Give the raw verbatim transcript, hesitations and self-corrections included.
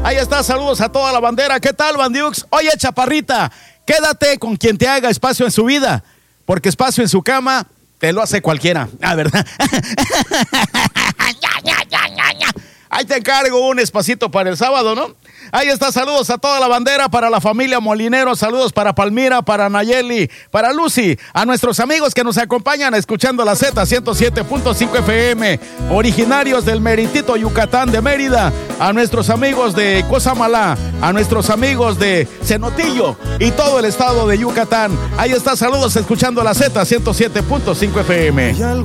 Ahí está, saludos a toda la bandera. ¿Qué tal, Bandiux? Oye, chaparrita, quédate con quien te haga espacio en su vida, porque espacio en su cama te lo hace cualquiera. Ah, ¿verdad? Ahí te encargo un espacito para el sábado, ¿no? Ahí está, saludos a toda la bandera, para la familia Molinero, saludos para Palmira, para Nayeli, para Lucy, a nuestros amigos que nos acompañan escuchando la Z ciento siete punto cinco F M, originarios del meritito Yucatán de Mérida, a nuestros amigos de Cozamalá, a nuestros amigos de Cenotillo y todo el estado de Yucatán. Ahí está, saludos escuchando la Z ciento siete punto cinco F M.